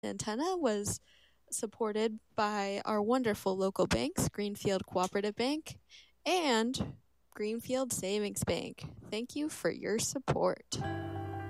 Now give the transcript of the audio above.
antenna was supported by our wonderful local banks, Greenfield Cooperative Bank and Greenfield Savings Bank. Thank you for your support.